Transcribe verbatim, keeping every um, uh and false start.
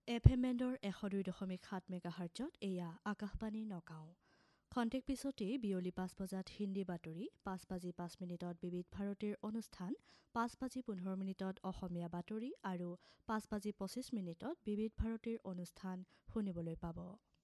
F M বেণ্ডৰ এশ দুই দশমিক সাত মেগাহাৰ্জত এয়া আকাশবাণী নগাঁও। খন্তেক পিছতেই বিয়লি পাঁচ বজাত হিন্দী বাতৰি, পাঁচ বাজি পাঁচ মিনিটত বিবিধ ভাৰতীৰ অনুষ্ঠান, পাঁচ বাজি পোন্ধৰ মিনিটত অসমীয়া বাতৰি আৰু পাঁচ বাজি পঁচিছ মিনিটত বিবিধ ভাৰতীৰ অনুষ্ঠান শুনিবলৈ পাব।